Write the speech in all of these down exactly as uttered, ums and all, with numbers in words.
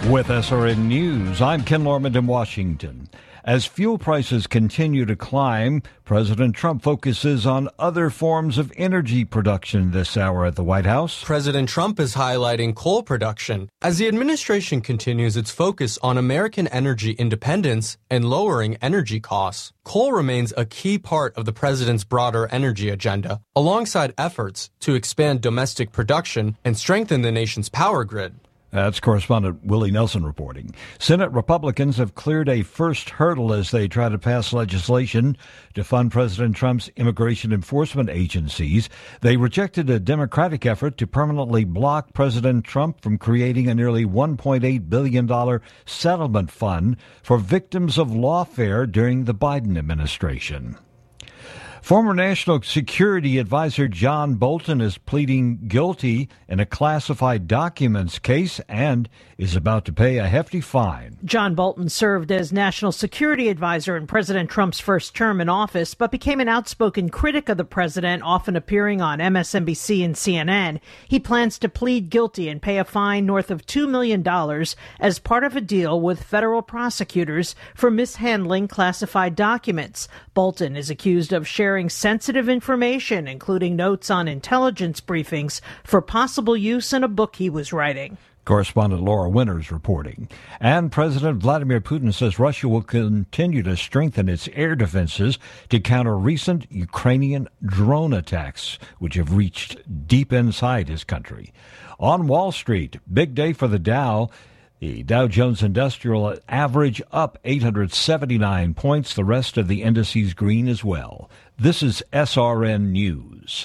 With S R N News, I'm Ken Lorman in Washington. As fuel prices continue to climb, President Trump focuses on other forms of energy production this hour at the White House. President Trump is highlighting coal production as the administration continues its focus on American energy independence and lowering energy costs. Coal remains a key part of the president's broader energy agenda, alongside efforts to expand domestic production and strengthen the nation's power grid. That's correspondent Willie Nelson reporting. Senate Republicans have cleared a first hurdle as they try to pass legislation to fund President Trump's immigration enforcement agencies. They rejected a Democratic effort to permanently block President Trump from creating a nearly one point eight billion dollars settlement fund for victims of lawfare during the Biden administration. Former National Security Advisor John Bolton is pleading guilty in a classified documents case and is about to pay a hefty fine. John Bolton served as National Security Advisor in President Trump's first term in office, but became an outspoken critic of the president, often appearing on M S N B C and C N N. He plans to plead guilty and pay a fine north of two million dollars as part of a deal with federal prosecutors for mishandling classified documents. Bolton is accused of sharing sensitive information, including notes on intelligence briefings, for possible use in a book he was writing. Correspondent Laura Winters reporting. And President Vladimir Putin says Russia will continue to strengthen its air defenses to counter recent Ukrainian drone attacks, which have reached deep inside his country. On Wall Street, big day for the Dow. The Dow Jones Industrial average up eight hundred seventy-nine points. The rest of the indices green as well. This is S R N News.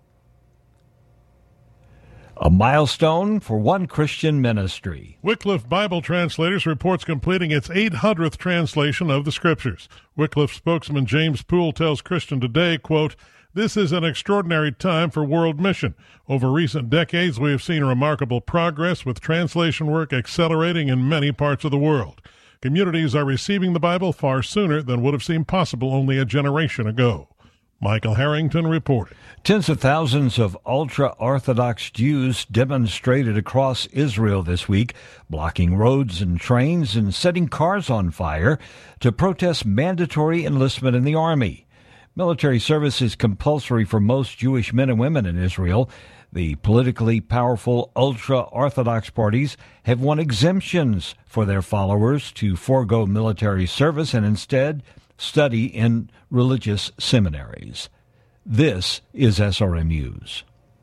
A milestone for one Christian ministry. Wycliffe Bible Translators reports completing its eight hundredth translation of the Scriptures. Wycliffe spokesman James Poole tells Christian Today, quote, "This is an extraordinary time for world mission. Over recent decades, we have seen remarkable progress with translation work accelerating in many parts of the world. Communities are receiving the Bible far sooner than would have seemed possible only a generation ago." Michael Harrington reported. Tens of thousands of ultra-Orthodox Jews demonstrated across Israel this week, blocking roads and trains and setting cars on fire to protest mandatory enlistment in the army. Military service is compulsory for most Jewish men and women in Israel. The politically powerful ultra-Orthodox parties have won exemptions for their followers to forego military service and instead study in religious seminaries. This is S R M News.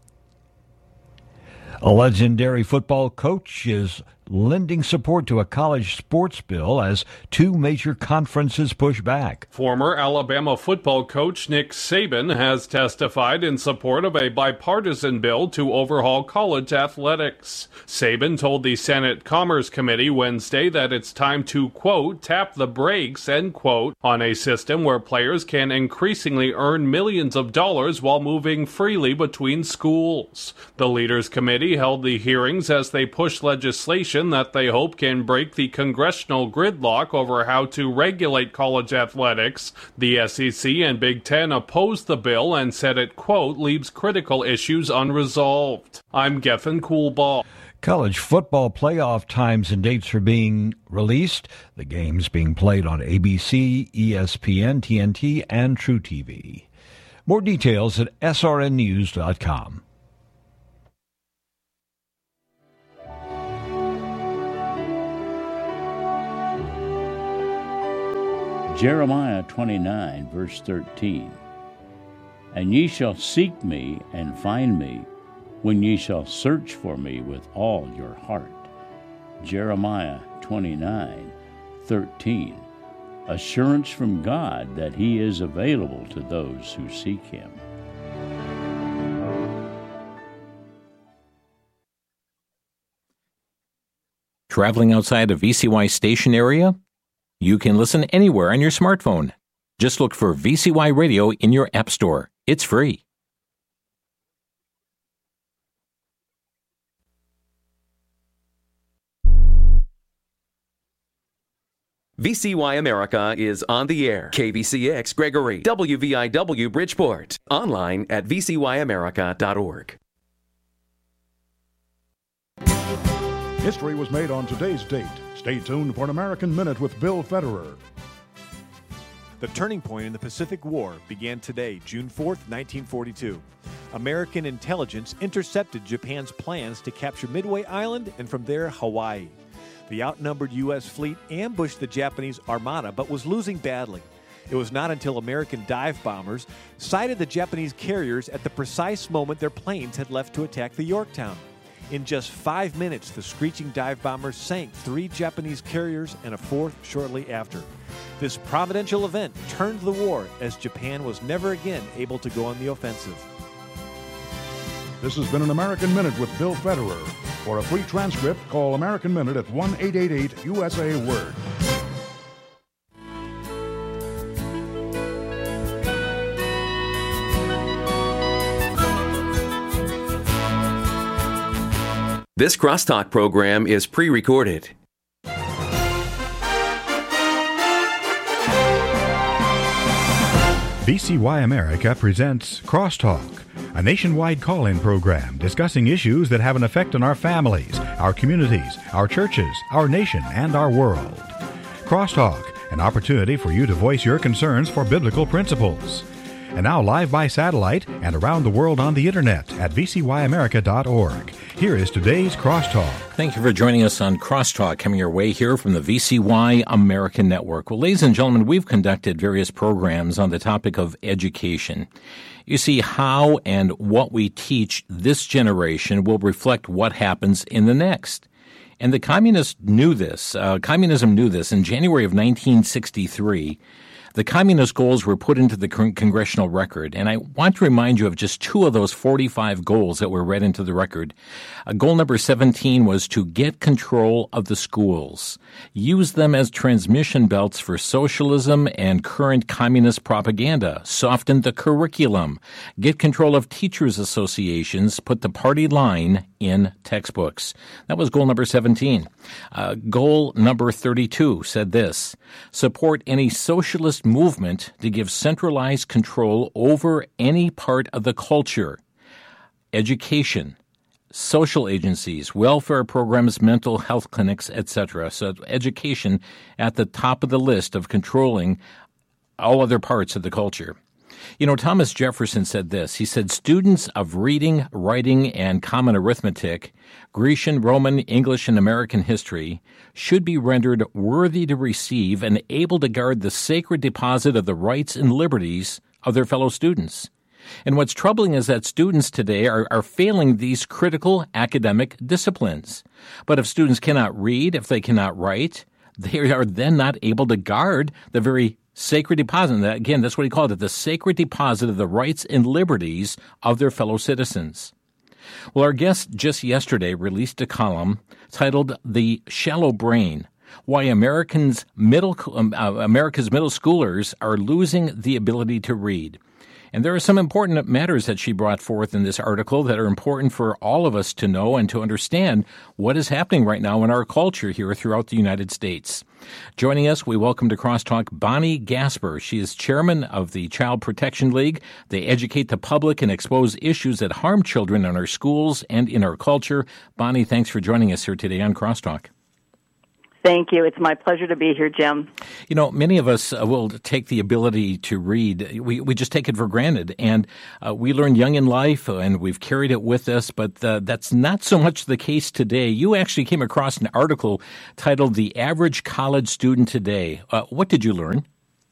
A legendary football coach is lending support to a college sports bill as two major conferences push back. Former Alabama football coach Nick Saban has testified in support of a bipartisan bill to overhaul college athletics. Saban told the Senate Commerce Committee Wednesday that it's time to, quote, tap the brakes, end quote, on a system where players can increasingly earn millions of dollars while moving freely between schools. The Leaders Committee held the hearings as they push legislation that they hope can break the congressional gridlock over how to regulate college athletics. The S E C and Big Ten opposed the bill and said it, quote, leaves critical issues unresolved. I'm Gethin Coolbaugh. College football playoff times and dates are being released. The games being played on A B C, E S P N, T N T, and True T V. More details at S R N news dot com. Jeremiah twenty-nine, verse thirteen. And ye shall seek me and find me, when ye shall search for me with all your heart. Jeremiah twenty-nine, thirteen. Assurance from God that he is available to those who seek him. Traveling outside a V C Y station area? You can listen anywhere on your smartphone. Just look for V C Y Radio in your app store. It's free. V C Y America is on the air. K V C X Gregory, W V I W Bridgeport. Online at v c y america dot org. History was made on today's date. Stay tuned for an American Minute with Bill Federer. The turning point in the Pacific War began today, June fourth, nineteen forty-two. American intelligence intercepted Japan's plans to capture Midway Island and from there, Hawaii. The outnumbered U S fleet ambushed the Japanese armada but was losing badly. It was not until American dive bombers sighted the Japanese carriers at the precise moment their planes had left to attack the Yorktown. In just five minutes, the screeching dive bombers sank three Japanese carriers and a fourth shortly after. This providential event turned the war as Japan was never again able to go on the offensive. This has been an American Minute with Bill Federer. For a free transcript, call American Minute at one eight eight eight U S A Word. This Crosstalk program is pre-recorded. V C Y America presents Crosstalk, a nationwide call-in program discussing issues that have an effect on our families, our communities, our churches, our nation, and our world. Crosstalk, an opportunity for you to voice your concerns for biblical principles. And now live by satellite and around the world on the internet at v c y america dot org. Here is today's Crosstalk. Thank you for joining us on Crosstalk, coming your way here from the V C Y American Network. Well, ladies and gentlemen, we've conducted various programs on the topic of education. You see, how and what we teach this generation will reflect what happens in the next. And the communists knew this. Uh, communism knew this. In January of nineteen sixty-three, the communist goals were put into the congressional record, and I want to remind you of just two of those forty-five goals that were read into the record. Uh, goal number seventeen was to get control of the schools, use them as transmission belts for socialism and current communist propaganda, soften the curriculum, get control of teachers' associations, put the party line in textbooks. That was goal number seventeen. Uh, goal number thirty-two said this: support any socialist movement to give centralized control over any part of the culture, education, social agencies, welfare programs, mental health clinics, et cetera. So education at the top of the list of controlling all other parts of the culture. You know, Thomas Jefferson said this. He said, students of reading, writing, and common arithmetic, Grecian, Roman, English, and American history should be rendered worthy to receive and able to guard the sacred deposit of the rights and liberties of their fellow students. And what's troubling is that students today are, are failing these critical academic disciplines. But if students cannot read, if they cannot write, they are then not able to guard the very sacred deposit. Again, that's what he called it, the sacred deposit of the rights and liberties of their fellow citizens. Well, our guest just yesterday released a column titled "The Shallow Brain: Why Americans Middle um, uh, America's Middle Schoolers Are Losing the Ability to Read." And there are some important matters that she brought forth in this article that are important for all of us to know and to understand what is happening right now in our culture here throughout the United States. Joining us, we welcome to Crosstalk Bonnie Gasper. She is chairman of the Child Protection League. They educate the public and expose issues that harm children in our schools and in our culture. Bonnie, thanks for joining us here today on Crosstalk. Thank you. It's my pleasure to be here, Jim. You know, many of us uh, will take the ability to read. We we just take it for granted. And uh, we learn young in life, uh, and we've carried it with us. But uh, that's not so much the case today. You actually came across an article titled "The Average College Student Today." Uh, what did you learn?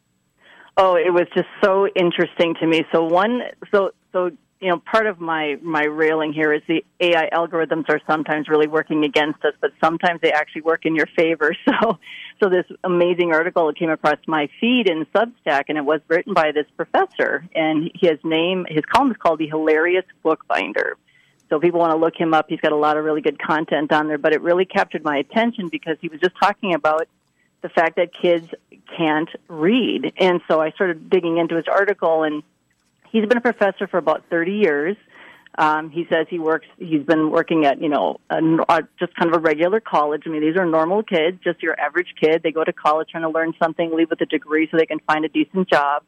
Oh, it was just so interesting to me. So one, so so you know, part of my my railing here is the A I algorithms are sometimes really working against us, but sometimes they actually work in your favor. So, so this amazing article came across my feed in Substack, and it was written by this professor, and his name, his column is called "The Hilarious Bookbinder." So people want to look him up. He's got a lot of really good content on there, but it really captured my attention because he was just talking about the fact that kids can't read. And so I started digging into his article, and he's been a professor for about thirty years. Um, he says he works, he's been working at, you know, a, a, just kind of a regular college. I mean, these are normal kids, just your average kid. They go to college trying to learn something, leave with a degree so they can find a decent job.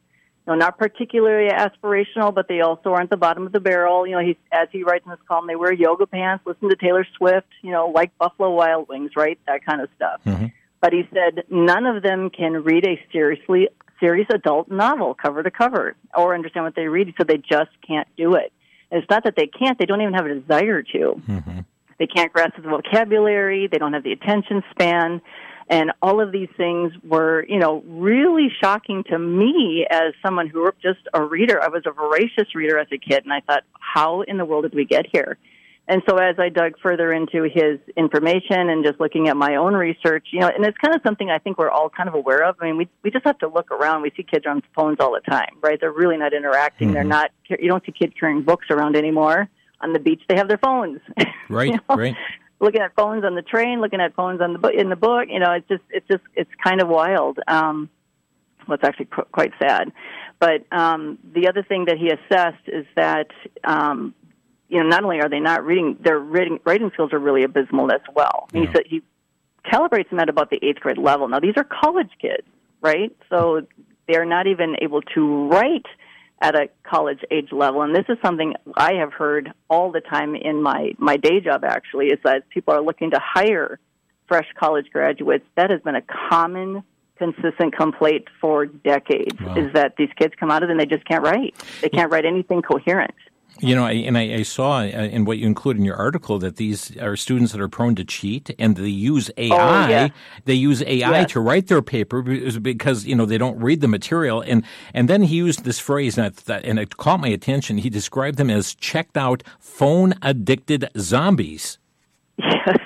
you know, not particularly aspirational, but they also aren't the bottom of the barrel. You know, he, as he writes in his column, they wear yoga pants, listen to Taylor Swift, you know, like Buffalo Wild Wings, right? That kind of stuff. Mm-hmm. But he said none of them can read a seriously serious adult novel cover to cover or understand what they read. He said they just can't do it. And it's not that they can't; they don't even have a desire to. Mm-hmm. They can't grasp the vocabulary. They don't have the attention span. And all of these things were, you know, really shocking to me as someone who was just a reader. I was a voracious reader as a kid, and I thought, how in the world did we get here? And so as I dug further into his information and just looking at my own research, you know, and it's kind of something I think we're all kind of aware of. I mean, we we just have to look around. We see kids on phones all the time, right? They're really not interacting. Mm-hmm. They're not, you don't see kids carrying books around anymore. On the beach, they have their phones. Right, you know? right. Looking at phones on the train, looking at phones on the book, in the book, you know, it's just, it's just, it's kind of wild. Um, well, it's actually qu- quite sad. But um, the other thing that he assessed is that, um, you know, not only are they not reading, their reading, writing skills are really abysmal as well. Yeah. He said he calibrates them at about the eighth grade level. Now, these are college kids, right? So they're not even able to write at a college age level. And this is something I have heard all the time in my, my day job, actually, is that people are looking to hire fresh college graduates. That has been a common, consistent complaint for decades, wow. is that these kids come out of it and they just can't write. They can't write anything coherent. You know, I, and I, I saw in what you include in your article that these are students that are prone to cheat, and they use A I. Oh, yeah. They use A I yes. to write their paper because, you know, they don't read the material. And and then he used this phrase, and it, and it caught my attention. He described them as checked out, phone addicted zombies. Yes,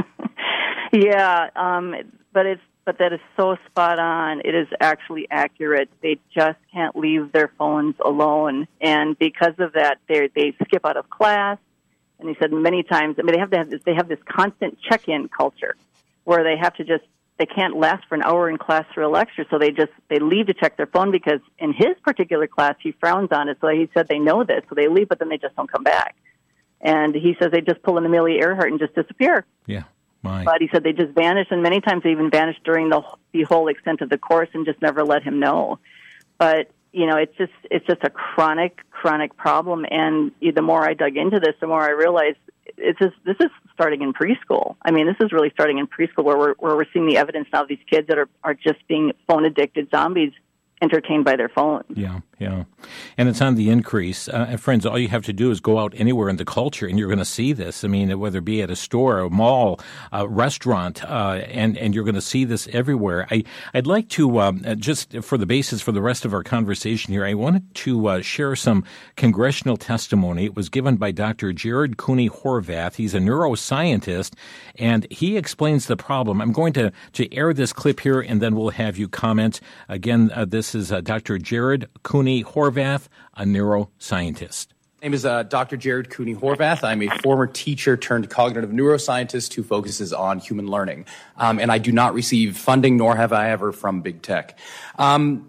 yeah, um, but it's. But that is so spot on. It is actually accurate. They just can't leave their phones alone. And because of that, they they skip out of class. And he said many times, I mean, they have to have this, they have this constant check-in culture where they have to just, they can't last for an hour in class through a lecture. So they just, they leave to check their phone because in his particular class, he frowns on it. So he said they know this. So they leave, but then they just don't come back. And he says they just pull an Amelia Earhart and just disappear. Yeah. My. But he said they just vanished, and many times they even vanished during the the whole extent of the course and just never let him know. But, you know, it's just it's just a chronic, chronic problem. And the more I dug into this, the more I realized it's just, this is starting in preschool. I mean, this is really starting in preschool where we're, where we're seeing the evidence now of these kids that are, are just being phone-addicted zombies entertained by their phones. Yeah, yeah. And it's on the increase. Uh, and friends, all you have to do is go out anywhere in the culture and you're going to see this. I mean, whether it be at a store, a mall, a restaurant, uh, and, and you're going to see this everywhere. I, I'd like to, um, just for the basis for the rest of our conversation here, I wanted to uh, share some congressional testimony. It was given by Doctor Jared Cooney Horvath. He's a neuroscientist, and he explains the problem. I'm going to, to air this clip here, and then we'll have you comment. Again, uh, this This is uh, Doctor Jared Cooney Horvath, a neuroscientist. My name is uh, Doctor Jared Cooney Horvath. I'm a former teacher turned cognitive neuroscientist who focuses on human learning. Um, and I do not receive funding, nor have I ever, from big tech. Um,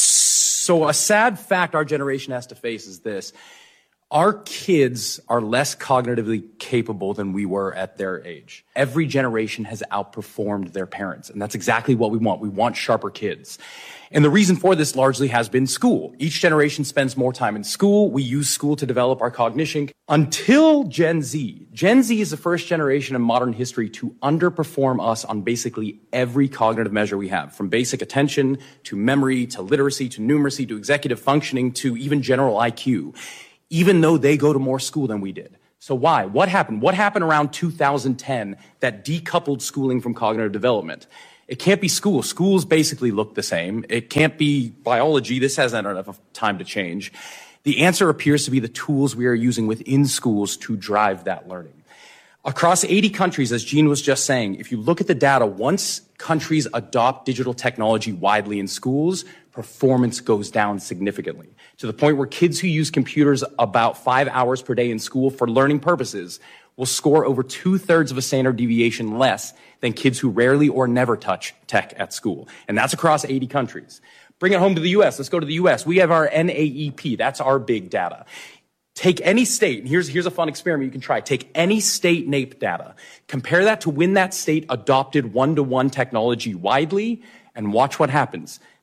so a sad fact our generation has to face is this. Our kids are less cognitively capable than we were at their age. Every generation has outperformed their parents, and that's exactly what we want. We want sharper kids. And the reason for this largely has been school. Each generation spends more time in school. We use school to develop our cognition. Until Gen Z. Gen Z is the first generation in modern history to underperform us on basically every cognitive measure we have, from basic attention to memory to literacy to numeracy to executive functioning to even general I Q, even though they go to more school than we did. So why? What happened? What happened around two thousand ten that decoupled schooling from cognitive development? It can't be school. Schools basically look the same. It can't be biology. This hasn't had enough time to change. The answer appears to be the tools we are using within schools to drive that learning. Across eighty countries, as Jean was just saying, if you look at the data, once countries adopt digital technology widely in schools, performance goes down significantly, to the point where kids who use computers about five hours per day in school for learning purposes will score over two-thirds of a standard deviation less than kids who rarely or never touch tech at school. And that's across eighty countries. Bring it home to the U S. Let's go to the U S. We have our N A E P. That's our big data. Take any state, and here's, here's a fun experiment you can try. Take any state NAEP data, compare that to when that state adopted one-to-one technology widely, and watch what happens.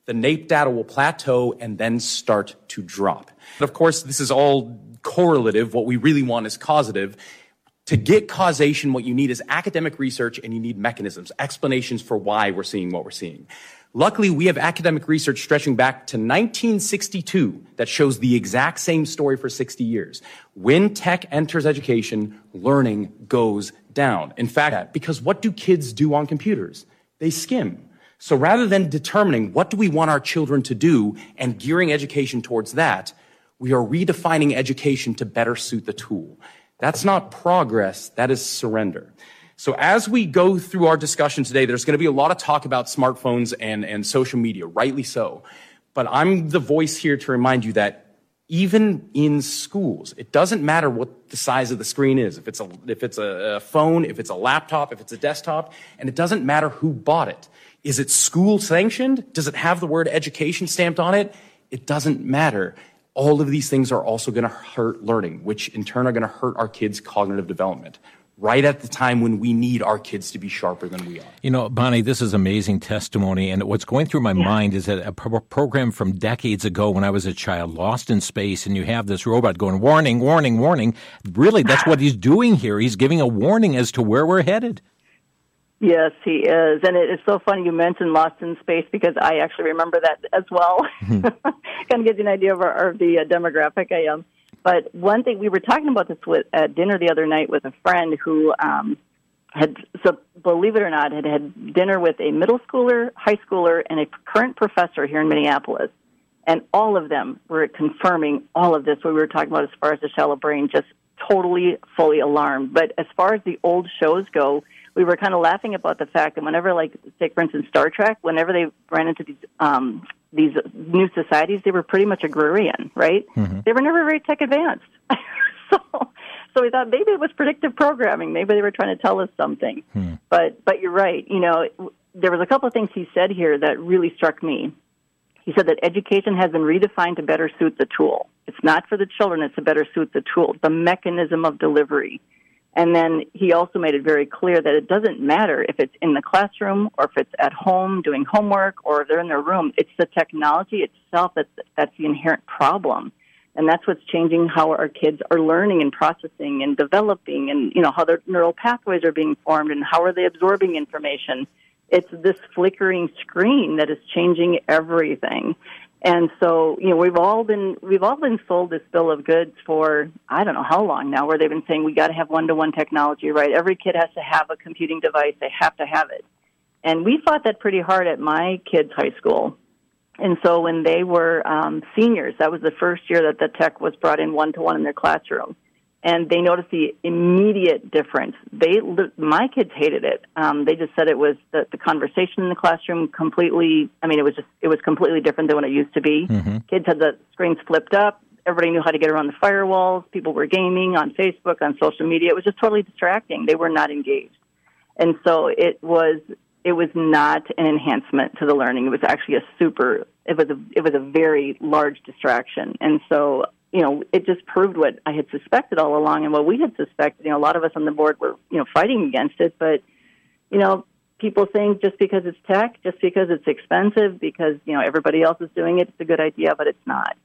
the NAEP data will plateau and then start to drop. Of course, this is all correlative. What we really want is causative. To get causation, what you need is academic research, and you need mechanisms, explanations for why we're seeing what we're seeing. Luckily, we have academic research stretching back to nineteen sixty-two that shows the exact same story for sixty years. When tech enters education, learning goes down. In fact, because what do kids do on computers? They skim. So rather than determining what do we want our children to do and gearing education towards that, we are redefining education to better suit the tool. That's not progress, that is surrender. So as we go through our discussion today, there's going to be a lot of talk about smartphones and, and social media, rightly so. But I'm the voice here to remind you that even in schools, it doesn't matter what the size of the screen is, if it's a, if it's a, a phone, if it's a laptop, if it's a desktop, and it doesn't matter who bought it. Is it school sanctioned? Does it have the word education stamped on it? It doesn't matter. All of these things are also going to hurt learning, which in turn are going to hurt our kids' cognitive development, right at the time when we need our kids to be sharper than we are. You know, Bonnie, this is amazing testimony, and what's going through my yeah. mind is that a pro- program from decades ago when I was a child, Lost in Space, and you have this robot going, warning, warning, warning. Really, that's what he's doing here. He's giving a warning as to where we're headed. Yes, he is. And it is so funny you mentioned Lost in Space because I actually remember that as well. Hmm. Kind of gives you an idea of, our, of the uh, demographic I am. But one thing, we were talking about this with, at dinner the other night with a friend who um, had, so believe it or not, had had dinner with a middle schooler, high schooler, and a current professor here in Minneapolis. And all of them were confirming all of this, what we were talking about as far as the shallow brain, just totally, fully alarmed. But as far as the old shows go, we were kind of laughing about the fact that whenever, like, take, for instance, Star Trek, whenever they ran into these um, these new societies, they were pretty much agrarian, right? Mm-hmm. They were never very tech advanced. so so we thought maybe it was predictive programming. Maybe they were trying to tell us something. Hmm. But but you're right. You know, there was a couple of things he said here that really struck me. He said that education has been redefined to better suit the tool. It's not for the children, it's to better suit the tool, the mechanism of delivery. And then he also made it very clear that it doesn't matter if it's in the classroom or if it's at home doing homework or if they're in their room. It's the technology itself that's, that's the inherent problem. And that's what's changing how our kids are learning and processing and developing and, you know, how their neural pathways are being formed and how are they absorbing information. It's this flickering screen that is changing everything. And so, you know, we've all been we've all been sold this bill of goods for I don't know how long now, where they've been saying we got to have one-to-one technology, right? Every kid has to have a computing device; they have to have it. And we fought that pretty hard at my kids' high school. And so, when they were um, seniors, that was the first year that the tech was brought in one-to-one in their classroom. And they noticed the immediate difference. They, my kids hated it. Um, they just said it was the, the conversation in the classroom completely, I mean, it was just, it was completely different than what it used to be. Mm-hmm. Kids had the screens flipped up. Everybody knew how to get around the firewalls. People were gaming on Facebook, on social media. It was just totally distracting. They were not engaged. And so it was, it was not an enhancement to the learning. It was actually a super, it was a, it was a very large distraction. And so, you know, it just proved what I had suspected all along and what we had suspected. You know, a lot of us on the board were, you know, fighting against it. But, you know, people think just because it's tech, just because it's expensive, because, you know, everybody else is doing it, it's a good idea, but it's not.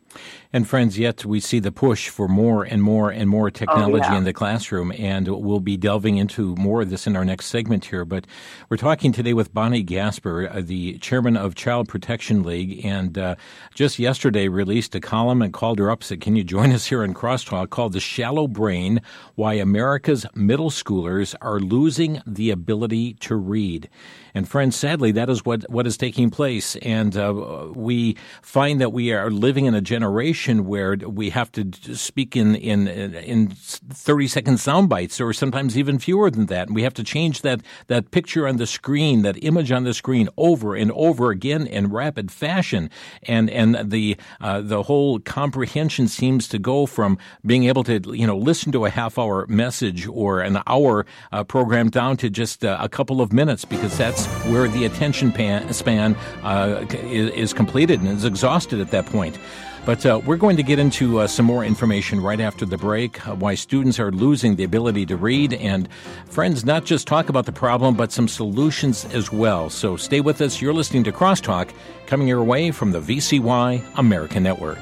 And friends, yet we see the push for more and more and more technology oh, yeah. in the classroom, and we'll be delving into more of this in our next segment here. But we're talking today with Bonnie Gasper, uh, the chairman of Child Protection League, and uh, just yesterday released a column and called her up, said, can you join us here in Crosstalk, called The Shallow Brain, Why America's Middle Schoolers Are Losing the Ability to Read. And friends, sadly, that is what, what is taking place, and uh, we find that we are living in a generation where we have to speak in in in thirty second sound bites, or sometimes even fewer than that. And we have to change that that picture on the screen, that image on the screen, over and over again in rapid fashion. And and the uh, the whole comprehension seems to go from being able to you know listen to a half hour message or an hour uh, program down to just uh, a couple of minutes, because that's where the attention pan, span uh, is, is completed and is exhausted at that point. But uh, we're going to get into uh, some more information right after the break, uh, why students are losing the ability to read, and friends, not just talk about the problem, but some solutions as well. So stay with us. You're listening to Crosstalk, coming your way from the V C Y American Network.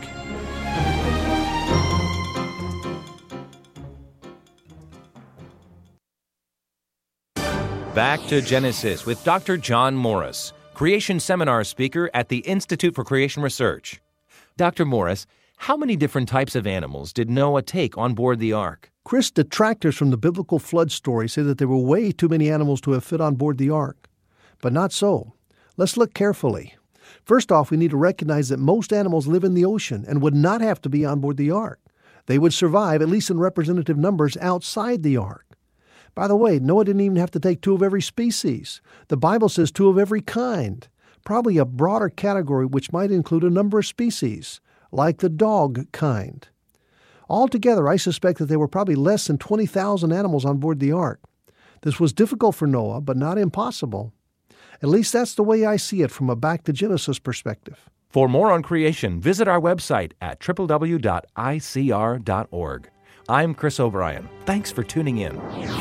Back to Genesis with Doctor John Morris, Creation Seminar speaker at the Institute for Creation Research. Doctor Morris, how many different types of animals did Noah take on board the ark? Chris, detractors from the biblical flood story say that there were way too many animals to have fit on board the ark. But not so. Let's look carefully. First off, we need to recognize that most animals live in the ocean and would not have to be on board the ark. They would survive, at least in representative numbers, outside the ark. By the way, Noah didn't even have to take two of every species. The Bible says two of every kind, probably a broader category which might include a number of species, like the dog kind. Altogether, I suspect that there were probably less than twenty thousand animals on board the ark. This was difficult for Noah, but not impossible. At least that's the way I see it from a back to Genesis perspective. For more on creation, visit our website at w w w dot i c r dot org. I'm Chris O'Brien. Thanks for tuning in.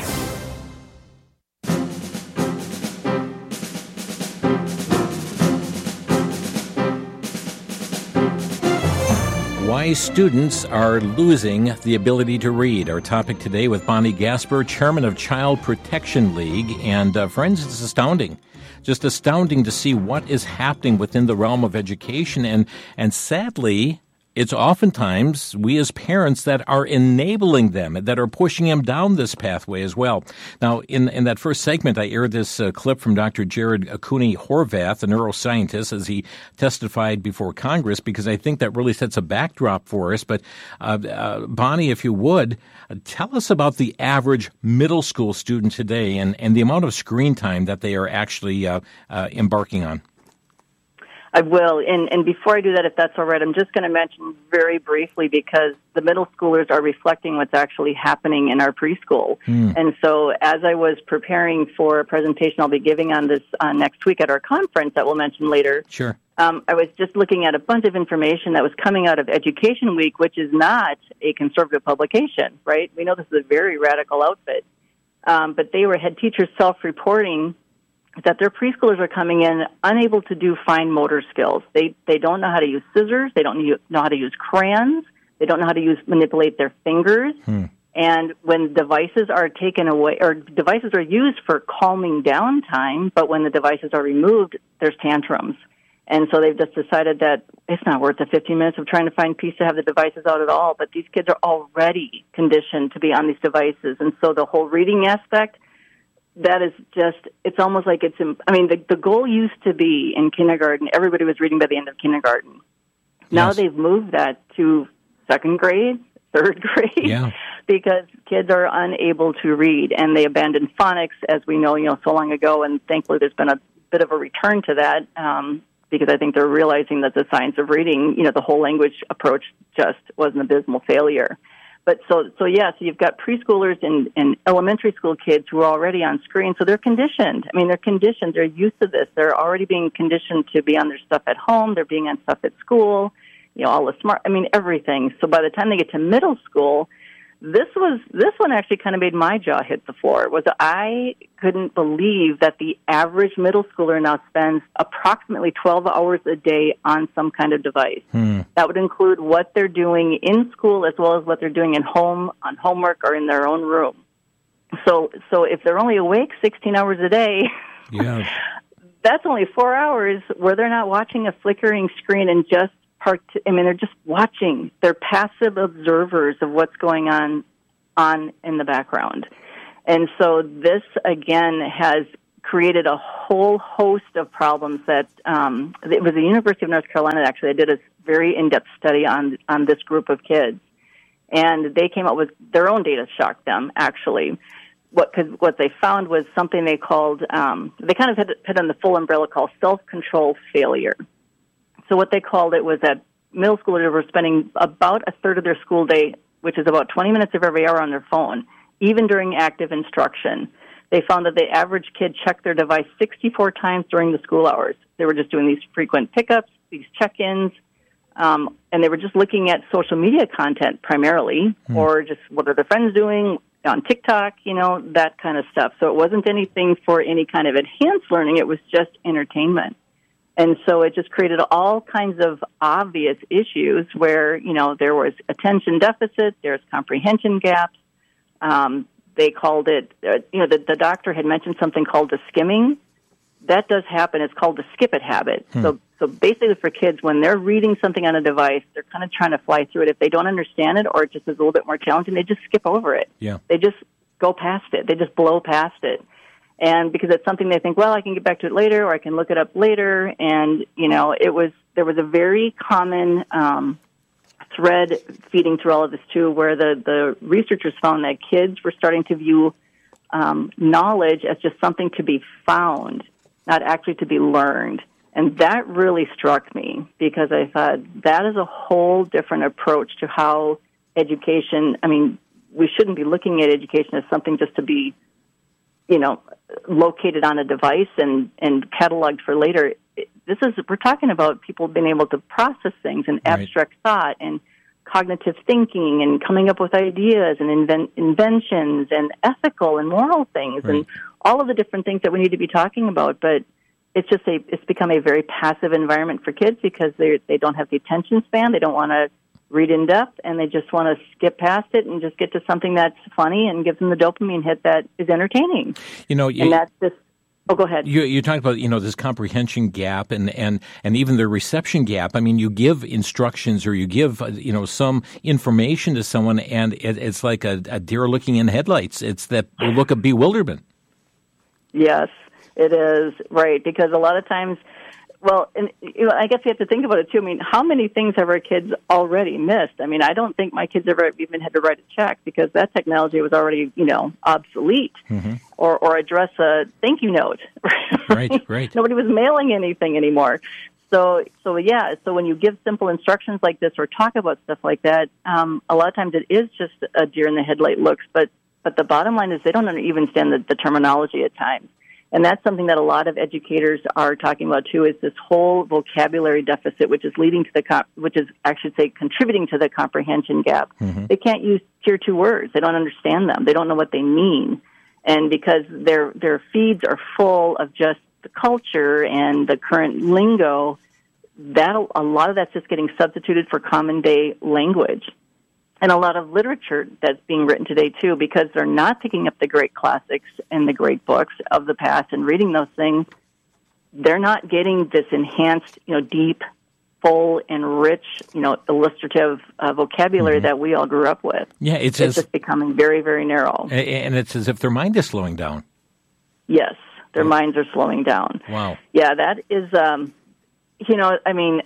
Why students are losing the ability to read. Our topic today with Bonnie Gasper, chairman of Child Protection League. And uh, friends, it's astounding. Just astounding to see what is happening within the realm of education. And, and sadly, it's oftentimes we as parents that are enabling them, that are pushing them down this pathway as well. Now, in, in that first segment, I aired this uh, clip from Doctor Jared Cooney Horvath, a neuroscientist, as he testified before Congress, because I think that really sets a backdrop for us. But, uh, uh, Bonnie, if you would, uh, tell us about the average middle school student today and, and the amount of screen time that they are actually uh, uh, embarking on. I will. And, and before I do that, if that's all right, I'm just going to mention very briefly, because the middle schoolers are reflecting what's actually happening in our preschool. Mm. And so as I was preparing for a presentation I'll be giving on this uh, next week at our conference that we'll mention later, sure. um, I was just looking at a bunch of information that was coming out of Education Week, which is not a conservative publication, right? We know this is a very radical outfit. Um, but they were had teachers self-reporting that their preschoolers are coming in unable to do fine motor skills. They they don't know how to use scissors. They don't know how to use crayons. They don't know how to use manipulate their fingers. Hmm. And when devices are taken away, or devices are used for calming down time, but when the devices are removed, there's tantrums. And so they've just decided that it's not worth the fifteen minutes of trying to find peace to have the devices out at all. But these kids are already conditioned to be on these devices. And so the whole reading aspect, that is just, it's almost like it's, I mean, the, the goal used to be in kindergarten, everybody was reading by the end of kindergarten. Now yes. They've moved that to second grade, third grade, yeah. because kids are unable to read, and they abandoned phonics, as we know, you know, so long ago, and thankfully there's been a bit of a return to that, um, because I think they're realizing that the science of reading, you know, the whole language approach just was an abysmal failure. But so, so yeah, so you've got preschoolers and, and elementary school kids who are already on screen, so they're conditioned. I mean, they're conditioned. They're used to this. They're already being conditioned to be on their stuff at home. They're being on stuff at school, you know, all the smart, I mean, everything. So by the time they get to middle school, this was, this one actually kind of made my jaw hit the floor. Was I couldn't believe that the average middle schooler now spends approximately twelve hours a day on some kind of device. Hmm. That would include what they're doing in school as well as what they're doing at home, on homework, or in their own room. So, so if they're only awake sixteen hours a day, yeah. that's only four hours where they're not watching a flickering screen and just part. I mean, they're just watching. They're passive observers of what's going on on in the background. And so this, again, has created a whole host of problems that, um, it was the University of North Carolina, actually, they did a very in-depth study on, on this group of kids. And they came up with their own data, shocked them, actually. What, cause what they found was something they called, um, they kind of had put on the full umbrella called self-control failure. So what they called it was that middle schoolers were spending about a third of their school day, which is about twenty minutes of every hour on their phone, even during active instruction. They found that the average kid checked their device sixty-four times during the school hours. They were just doing these frequent pickups, these check-ins, um, and they were just looking at social media content primarily, hmm. or just what are their friends doing on TikTok, you know, that kind of stuff. So it wasn't anything for any kind of enhanced learning. It was just entertainment. And so it just created all kinds of obvious issues where, you know, there was attention deficit, there's comprehension gaps. Um, they called it, uh, you know, the, the doctor had mentioned something called the skimming. That does happen. It's called the skip it habit. Hmm. So so basically for kids, when they're reading something on a device, they're kind of trying to fly through it. If they don't understand it or it just is a little bit more challenging, they just skip over it. Yeah. They just go past it. They just blow past it. And because it's something they think, well, I can get back to it later, or I can look it up later. And, you know, it was, there was a very common um, thread feeding through all of this, too, where the, the researchers found that kids were starting to view um, knowledge as just something to be found, not actually to be learned. And that really struck me because I thought that is a whole different approach to how education, I mean, we shouldn't be looking at education as something just to be, you know, located on a device and, and cataloged for later. This is, we're talking about people being able to process things and Right. abstract thought and cognitive thinking and coming up with ideas and invent, inventions and ethical and moral things Right. and all of the different things that we need to be talking about. But it's just a, it's become a very passive environment for kids because they they don't have the attention span. They don't want to read in depth, and they just want to skip past it and just get to something that's funny and gives them the dopamine hit that is entertaining. You know, you, and that's just, oh, go ahead. You, you talked about, you know, this comprehension gap and, and, and even the reception gap. I mean, you give instructions or you give, uh, you know, some information to someone, and it, it's like a, a deer looking in headlights. It's that look of bewilderment. Yes, it is, right, because a lot of times, well, and you know, I guess you have to think about it, too. I mean, how many things have our kids already missed? I mean, I don't think my kids ever even had to write a check because that technology was already, you know, obsolete, mm-hmm. or, or address a thank you note. Right, right. right. Nobody was mailing anything anymore. So, so yeah, so when you give simple instructions like this or talk about stuff like that, um, a lot of times it is just a deer in the headlight looks, but, but the bottom line is they don't even understand the, the terminology at times. And that's something that a lot of educators are talking about too. Is this whole vocabulary deficit, which is leading to the, comp- which is I should say, contributing to the comprehension gap. Mm-hmm. They can't use tier two words; they don't understand them. They don't know what they mean, and because their their feeds are full of just the culture and the current lingo, that a lot of that's just getting substituted for common day language. And a lot of literature that's being written today, too, because they're not picking up the great classics and the great books of the past and reading those things, they're not getting this enhanced, you know, deep, full, and rich, you know, illustrative uh, vocabulary mm-hmm. that we all grew up with. Yeah, it's, it's as, just becoming very, very narrow. And it's as if their mind is slowing down. Yes, their oh. minds are slowing down. Wow. Yeah, that is, um, you know, I mean...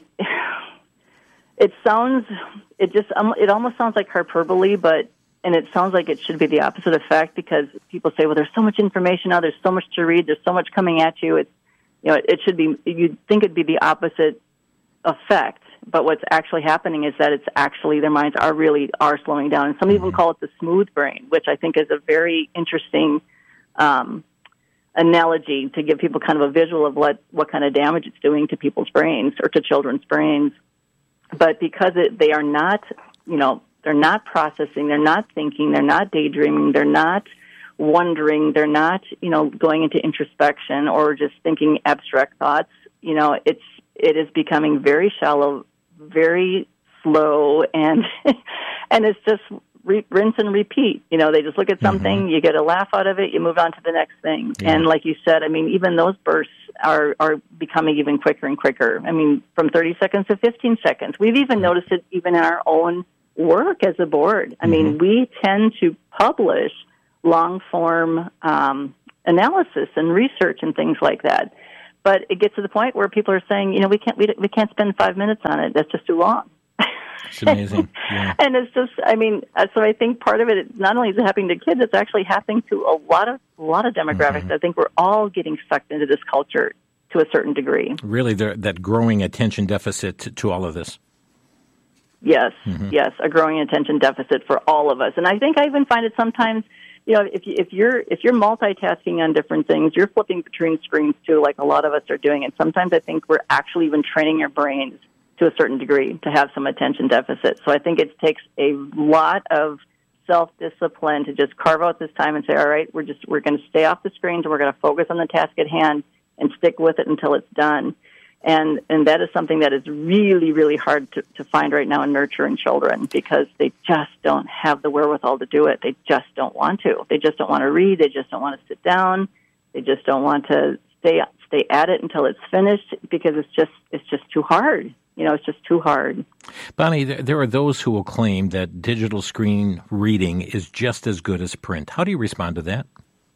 It sounds, it just, um, it almost sounds like hyperbole, but, and it sounds like it should be the opposite effect because people say, well, there's so much information now, there's so much to read, there's so much coming at you. It's, you know, it, it should be, you'd think it'd be the opposite effect, but what's actually happening is that it's actually, their minds are really, are slowing down. And some even call it the smooth brain, which I think is a very interesting, um, analogy to give people kind of a visual of what, what kind of damage it's doing to people's brains or to children's brains. But because it, they are not, you know, they're not processing, they're not thinking, they're not daydreaming, they're not wondering, they're not, you know, going into introspection or just thinking abstract thoughts, you know, it's, it is becoming very shallow, very slow, and, and it's just re- rinse and repeat. You know, they just look at something, mm-hmm. you get a laugh out of it, you move on to the next thing. Yeah. And like you said, I mean, even those bursts are, are becoming even quicker and quicker. I mean, from thirty seconds to fifteen seconds. We've even noticed it even in our own work as a board. I mm-hmm. mean, we tend to publish long-form um, analysis and research and things like that. But it gets to the point where people are saying, you know, we can't we, we can't spend five minutes on it. That's just too long. It's amazing. Yeah. And it's just, I mean, so I think part of it, not only is it happening to kids, it's actually happening to a lot of a lot of demographics. Mm-hmm. I think we're all getting sucked into this culture to a certain degree. Really, that growing attention deficit to, to all of this. Yes, mm-hmm. yes, a growing attention deficit for all of us. And I think I even find it sometimes, you know, if, you, if you're if you're multitasking on different things, you're flipping between screens too, like a lot of us are doing. And sometimes I think we're actually even training your brains to a certain degree to have some attention deficit. So I think it takes a lot of self-discipline to just carve out this time and say, all right, we're just we're going to stay off the screens and we're going to focus on the task at hand and stick with it until it's done. And and that is something that is really, really hard to, to find right now in nurturing children because they just don't have the wherewithal to do it. They just don't want to. They just don't want to read. They just don't want to sit down. They just don't want to stay stay at it until it's finished because it's just it's just too hard. You know, it's just too hard. Bonnie, there are those who will claim that digital screen reading is just as good as print. How do you respond to that?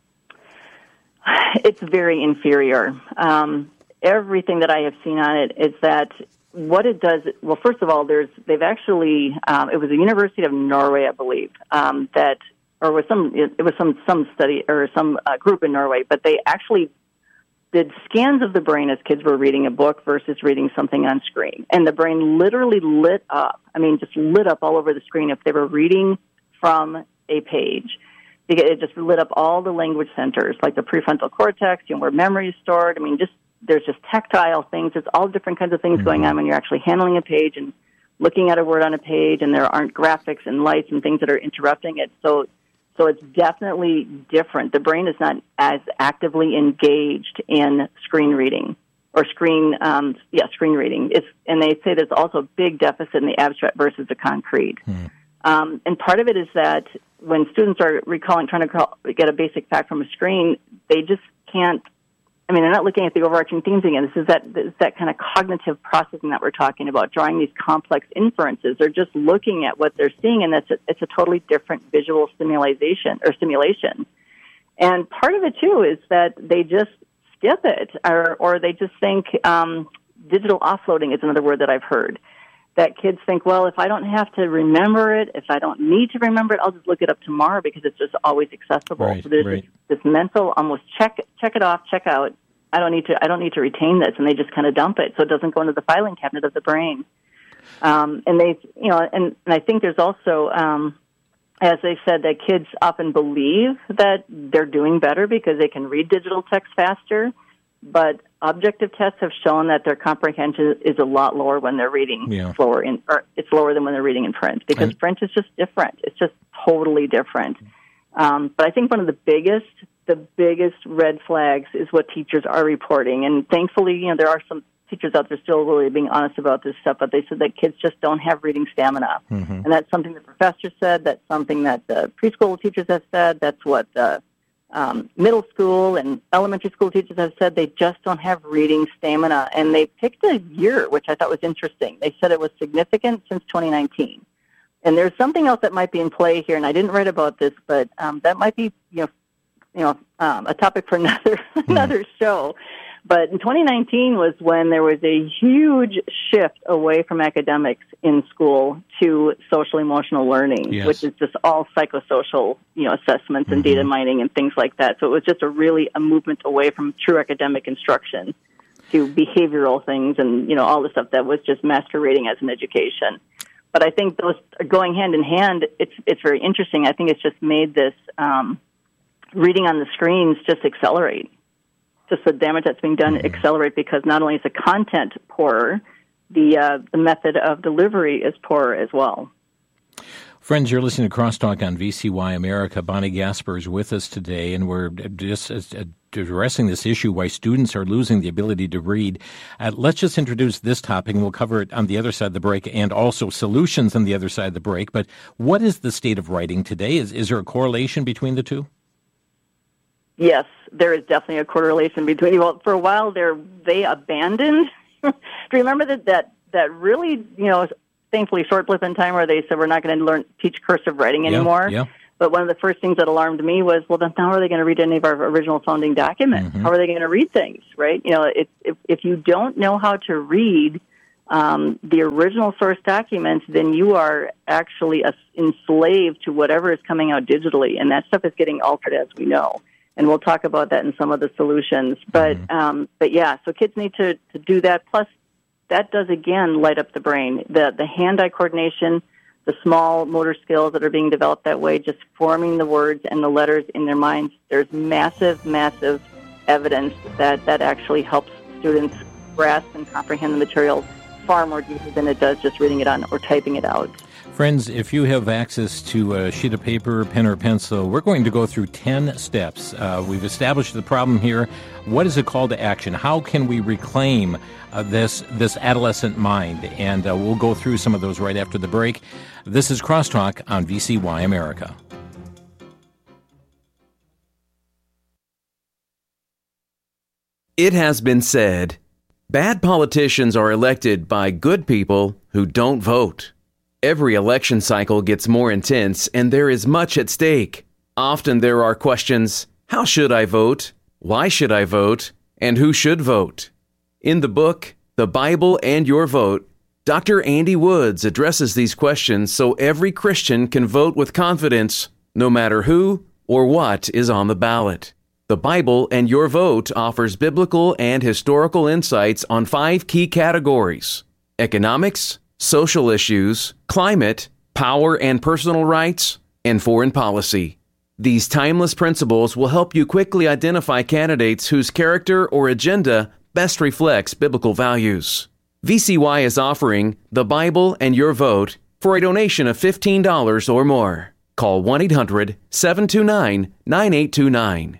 It's very inferior. Um, everything that I have seen on it is that what it does, well, first of all, there's they've actually, um, it was the University of Norway, I believe, um, that, or was some, it was some, some study or some uh, group in Norway, but they actually did scans of the brain as kids were reading a book versus reading something on screen. And the brain literally lit up. I mean, just lit up all over the screen if they were reading from a page. It just lit up all the language centers, like the prefrontal cortex, you know, where memory is stored. I mean, just there's just tactile things. It's all different kinds of things mm-hmm. going on when you're actually handling a page and looking at a word on a page, and there aren't graphics and lights and things that are interrupting it. So So it's definitely different. The brain is not as actively engaged in screen reading or screen, um, yeah, screen reading. It's, and they say there's also a big deficit in the abstract versus the concrete. Hmm. Um, and part of it is that when students are recalling, trying to call, get a basic fact from a screen, they just can't. I mean, they're not looking at the overarching themes again. This is that this is that kind of cognitive processing that we're talking about, drawing these complex inferences. They're just looking at what they're seeing, and that's a, it's a totally different visual stimulation or stimulation. And part of it too is that they just skip it, or or they just think um, digital offloading is another word that I've heard. That kids think, well, if I don't have to remember it, if I don't need to remember it, I'll just look it up tomorrow because it's just always accessible. Right, so there's right. this, this mental almost check check it off, check out. I don't need to I don't need to retain this, and they just kind of dump it so it doesn't go into the filing cabinet of the brain. Um, and they, you know, and, and I think there's also, um, as they said, that kids often believe that they're doing better because they can read digital text faster. But objective tests have shown that their comprehension is a lot lower when they're reading yeah. slower, in, or it's lower than when they're reading in print because and, print is just different. It's just totally different. Um, but I think one of the biggest, the biggest red flags is what teachers are reporting. And thankfully, you know, there are some teachers out there still really being honest about this stuff, but they said that kids just don't have reading stamina. Mm-hmm. And that's something the professors said. That's something that the preschool teachers have said. That's what the Um, middle school and elementary school teachers have said they just don't have reading stamina. And they picked a year, which I thought was interesting. They said it was significant since twenty nineteen. And there's something else that might be in play here, and I didn't write about this, but um, that might be, you know, you know, um, a topic for another another show. But in twenty nineteen was when there was a huge shift away from academics in school to social emotional learning, yes. which is just all psychosocial, you know, assessments and mm-hmm. data mining and things like that. So it was just a really a movement away from true academic instruction to behavioral things and, you know, all the stuff that was just masquerading as an education. But I think those are going hand in hand. It's it's very interesting. I think it's just made this um, reading on the screens just accelerate. Just the damage that's being done mm-hmm. accelerate because not only is the content poorer, the uh, the method of delivery is poorer as well. Friends, you're listening to Crosstalk on V C Y America. Bonnie Gasper is with us today, and we're just addressing this issue, why students are losing the ability to read. Uh, let's just introduce this topic, and we'll cover it on the other side of the break, and also solutions on the other side of the break. But what is the state of writing today? Is, is there a correlation between the two? Yes, there is definitely a correlation between. Well, for a while there, they abandoned. Do you remember that that that really, you know, thankfully short blip in time where they said we're not going to learn teach cursive writing anymore. Yeah, yeah. But one of the first things that alarmed me was, well, then how are they going to read any of our original founding documents? Mm-hmm. How are they going to read things, right? You know, if if, if you don't know how to read um, the original source documents, then you are actually a, enslaved to whatever is coming out digitally, and that stuff is getting altered, as we know. And we'll talk about that in some of the solutions. But, mm-hmm. um, but yeah, so kids need to, to do that. Plus, that does, again, light up the brain. The, the hand-eye coordination, the small motor skills that are being developed that way, just forming the words and the letters in their minds. There's massive, massive evidence that that actually helps students grasp and comprehend the material far more deeply than it does just reading it on or typing it out. Friends, if you have access to a sheet of paper, pen, or pencil, we're going to go through ten steps. Uh, we've established the problem here. What is a call to action? How can we reclaim uh, this this adolescent mind? And uh, we'll go through some of those right after the break. This is Crosstalk on V C Y America. It has been said, bad politicians are elected by good people who don't vote. Every election cycle gets more intense and there is much at stake. Often there are questions, how should I vote? Why should I vote? And who should vote? In the book, The Bible and Your Vote, Doctor Andy Woods addresses these questions so every Christian can vote with confidence, no matter who or what is on the ballot. The Bible and Your Vote offers biblical and historical insights on five key categories: economics, social issues, climate, power and personal rights, and foreign policy. These timeless principles will help you quickly identify candidates whose character or agenda best reflects biblical values. V C Y is offering The Bible and Your Vote for a donation of fifteen dollars or more. Call one eight hundred seven two nine nine eight two nine.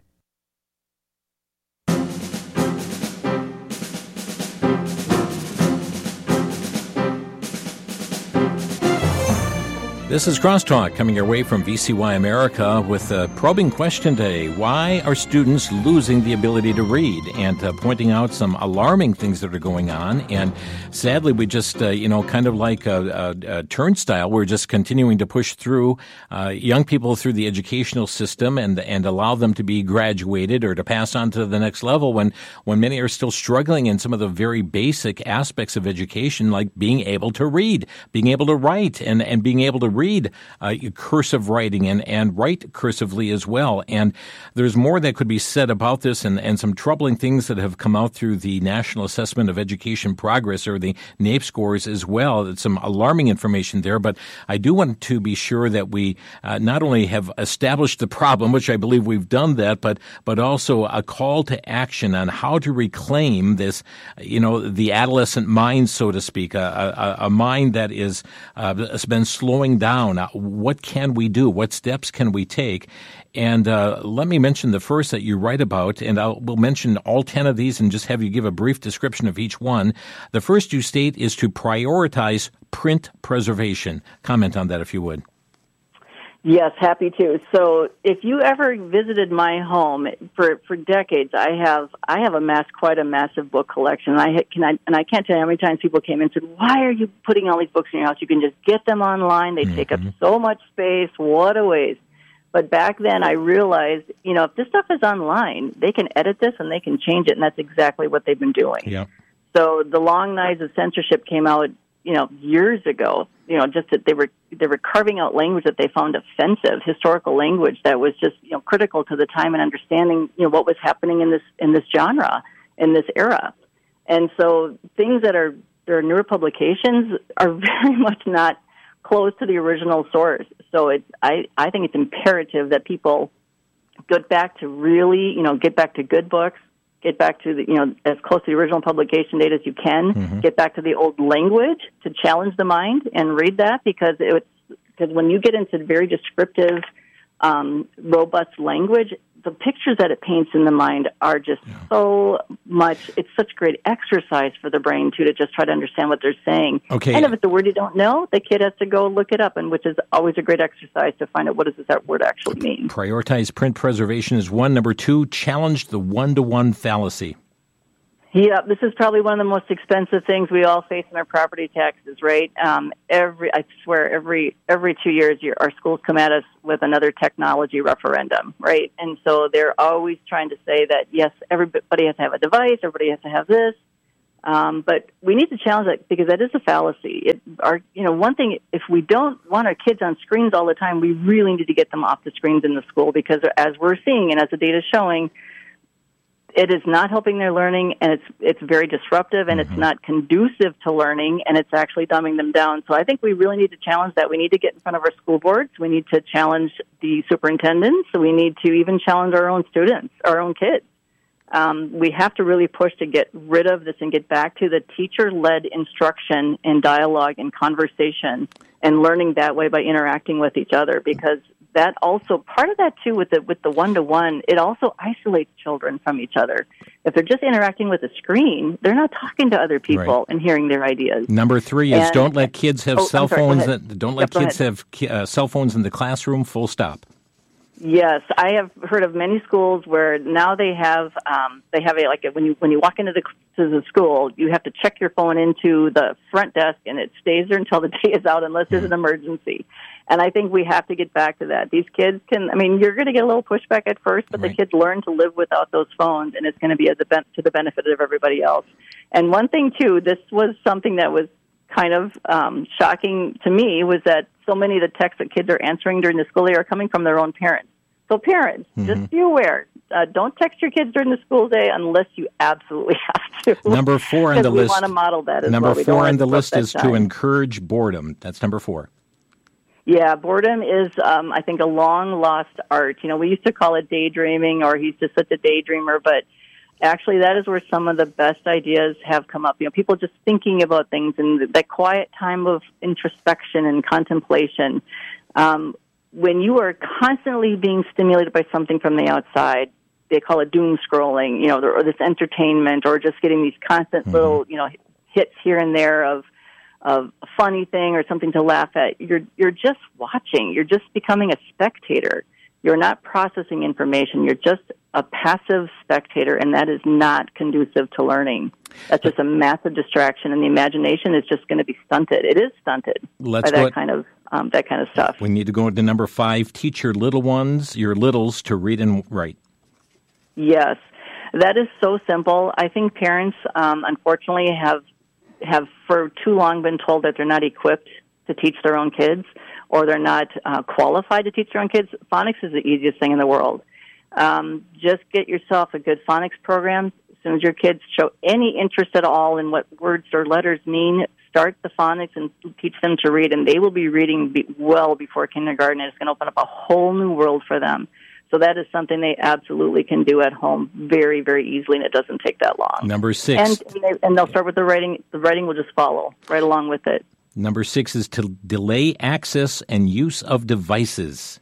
This is Crosstalk coming your way from V C Y America with a probing question today. Why are students losing the ability to read? And uh, pointing out some alarming things that are going on. And sadly, we just, uh, you know, kind of like a, a, a turnstile, we're just continuing to push through uh, young people through the educational system and and allow them to be graduated or to pass on to the next level when, when many are still struggling in some of the very basic aspects of education, like being able to read, being able to write, and, and being able to read. read uh, cursive writing and, and write cursively as well. And there's more that could be said about this and, and some troubling things that have come out through the National Assessment of Education Progress, or the NAEP scores as well. It's some alarming information there, but I do want to be sure that we uh, not only have established the problem, which I believe we've done that, but but also a call to action on how to reclaim this, you know, the adolescent mind, so to speak, a, a, a mind that is uh, has been slowing down. What can we do? What steps can we take? And uh, let me mention the first that you write about, and I'll, we'll mention all ten of these and just have you give a brief description of each one. The first you state is to prioritize print preservation. Comment on that if you would. Yes, happy to. So if you ever visited my home for, for decades, I have I have amassed quite a massive book collection. I can I, and I can't tell you how many times people came in and said, "Why are you putting all these books in your house? You can just get them online. They mm-hmm. take up so much space. What a waste." But back then, I realized, you know, if this stuff is online, they can edit this and they can change it, and that's exactly what they've been doing. Yeah. So the long knives of censorship came out, you know, years ago. You know, just that they were they were carving out language that they found offensive, historical language that was just, you know, critical to the time and understanding, you know, what was happening in this in this genre, in this era. And so things that are that are newer publications are very much not close to the original source. So it's I, I think it's imperative that people get back to really, you know, get back to good books. Get back to the, you know, as close to the original publication date as you can. Mm-hmm. Get back to the old language to challenge the mind and read that, because it's because when you get into very descriptive, um, robust language, the pictures that it paints in the mind are just yeah. so much. It's such great exercise for the brain too to just try to understand what they're saying. Okay. And if it's a word you don't know, the kid has to go look it up, and which is always a great exercise to find out what does that word actually mean. Prioritize print preservation is one. Number two, challenge the one-to-one fallacy. Yeah, this is probably one of the most expensive things we all face in our property taxes, right? Um, every, I swear, every every two years, your, our schools come at us with another technology referendum, right? And so they're always trying to say that, yes, everybody has to have a device, everybody has to have this, um, but we need to challenge that, because that is a fallacy. It, our, you know, one thing, if we don't want our kids on screens all the time, we really need to get them off the screens in the school, because as we're seeing and as the data is showing, it is not helping their learning, and it's it's very disruptive, and mm-hmm. it's not conducive to learning, and it's actually dumbing them down. So I think we really need to challenge that. We need to get in front of our school boards. We need to challenge the superintendents. We need to even challenge our own students, our own kids. Um, we have to really push to get rid of this and get back to the teacher-led instruction and dialogue and conversation and learning that way by interacting with each other, because that also, part of that too with the with the one-to-one, it also isolates children from each other. If they're just interacting with a screen, they're not talking to other people right. and hearing their ideas. Number three is and, don't let kids have oh, cell sorry, phones. That, don't let yep, kids have uh, cell phones in the classroom, full stop. Yes, I have heard of many schools where now they have um, they have a like a, when you when you walk into the to the school, you have to check your phone into the front desk, and it stays there until the day is out, unless there's an emergency. And I think we have to get back to that. These kids can, I mean, you're going to get a little pushback at first, but right. the kids learn to live without those phones, and it's going to be as a ben- to the benefit of everybody else. And one thing too, this was something that was kind of um, shocking to me, was that so many of the texts that kids are answering during the school day are coming from their own parents. So parents, mm-hmm. just be aware. Uh, don't text your kids during the school day unless you absolutely have to. Number four on the we list. We want to model that as number well. We four on the list is time. to encourage boredom. That's number four. Yeah, boredom is, um, I think, a long-lost art. You know, we used to call it daydreaming, or he's just such a daydreamer, but actually that is where some of the best ideas have come up. You know, people just thinking about things and that quiet time of introspection and contemplation. Um, when you are constantly being stimulated by something from the outside, they call it doom scrolling, you know, or this entertainment, or just getting these constant mm-hmm. little, you know, hits here and there of of a funny thing or something to laugh at. You're you're just watching. You're just becoming a spectator. You're not processing information. You're just a passive spectator, and that is not conducive to learning. That's just a massive distraction, and the imagination is just going to be stunted. It is stunted Let's by that go kind of um, that kind of stuff. We need to go into number five. Teach your little ones, your littles, to read and write. Yes, that is so simple. I think parents, um, unfortunately, have have for too long been told that they're not equipped to teach their own kids, or they're not uh, qualified to teach their own kids. Phonics is the easiest thing in the world. Um, just get yourself a good phonics program. As soon as your kids show any interest at all in what words or letters mean, start the phonics and teach them to read, and they will be reading be- well before kindergarten, and it's going to open up a whole new world for them. So that is something they absolutely can do at home very, very easily, and it doesn't take that long. Number six. And, and, they, and they'll start with the writing. The writing will just follow right along with it. Number six is to delay access and use of devices.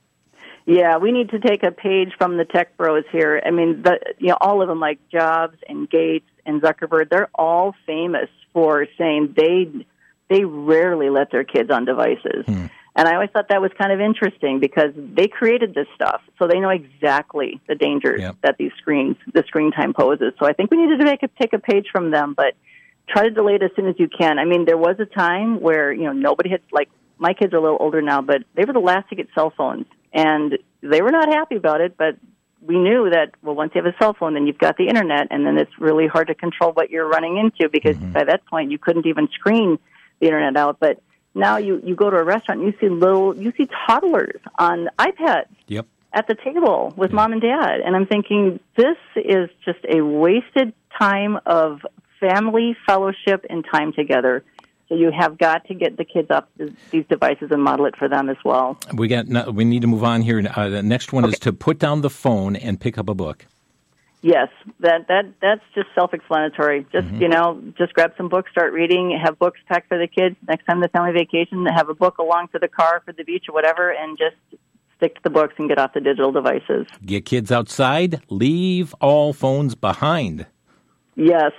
Yeah, we need to take a page from the tech bros here. I mean, the, you know, all of them, like Jobs and Gates and Zuckerberg, they're all famous for saying they they rarely let their kids on devices. Hmm. And I always thought that was kind of interesting because they created this stuff, so they know exactly the dangers yep. that these screens, the screen time poses. So I think we need to make a, take a page from them, but try to delay it as soon as you can. I mean, there was a time where, you know, nobody had, like, my kids are a little older now, but they were the last to get cell phones. And they were not happy about it, but we knew that, well, once you have a cell phone, then you've got the Internet, and then it's really hard to control what you're running into because mm-hmm. by that point you couldn't even screen the Internet out. But now you, you go to a restaurant and you see little, you see toddlers on iPads yep. at the table with yep. mom and dad. And I'm thinking, this is just a wasted time of family fellowship and time together. So you have got to get the kids up these devices and model it for them as well. We got. We need to move on here. Uh, the next one okay. is to put down the phone and pick up a book. Yes, that that that's just self-explanatory. Just mm-hmm. you know, just grab some books, start reading, have books packed for the kids. Next time the family vacation, have a book along for the car, for the beach, or whatever, and just stick to the books and get off the digital devices. Get kids outside. Leave all phones behind. Yes.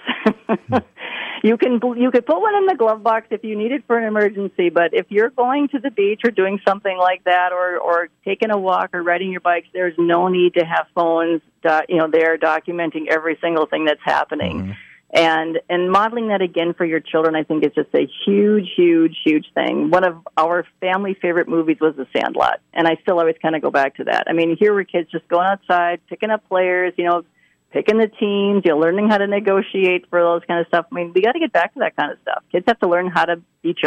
You can you could put one in the glove box if you need it for an emergency, but if you're going to the beach or doing something like that, or, or taking a walk or riding your bikes, there's no need to have phones, do, you know, there documenting every single thing that's happening. Mm-hmm. And and modeling that again for your children, I think, is just a huge, huge, huge thing. One of our family favorite movies was The Sandlot, and I still always kind of go back to that. I mean, here were kids just going outside, picking up players, you know, picking the teams, you know, learning how to negotiate for those kind of stuff. I mean, we got to get back to that kind of stuff. Kids have to learn how to be children.